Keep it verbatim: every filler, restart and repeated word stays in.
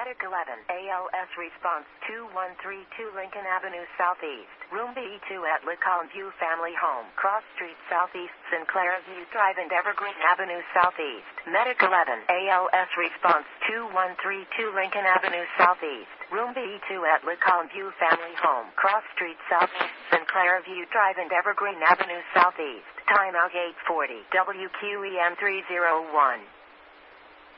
Medic eleven, A L S response two one three two Lincoln Avenue Southeast, room B two at Lincoln View Family Home, Cross Street Southeast, Sinclair View Drive and Evergreen Avenue Southeast. Medic eleven, A L S response two one three two Lincoln Avenue Southeast, room B two at Lincoln View Family Home, Cross Street Southeast, Sinclair View Drive and Evergreen Avenue Southeast. Timeout eight forty, W Q E M three oh one.